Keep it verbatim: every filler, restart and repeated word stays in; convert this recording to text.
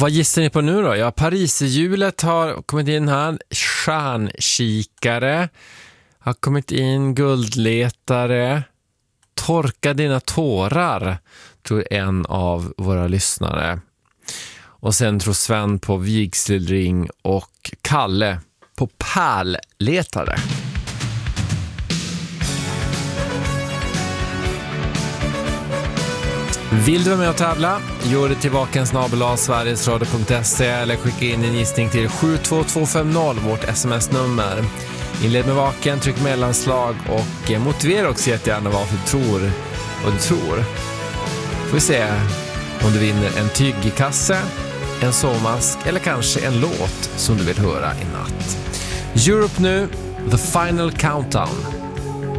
vad gissar ni på nu då? Ja, Pariserhjulet har kommit in här. Stjärnkikare har kommit in. Guldletare. Torka dina tårar, tror en av våra lyssnare. Och sen tror Sven på vigselring och Kalle på pärlletare. Vill du vara med och tävla? Gör det till vaken snabel-a sverigesradio punkt se eller skicka in en gissning till sju två två fem noll, vårt sms-nummer. Inled med vaken, tryck mellanslag och motivera också jättegärna varför du tror vad du tror. Får vi se om du vinner en tyggkasse, en sovmask eller kanske en låt som du vill höra i natt. Europe nu, The Final Countdown.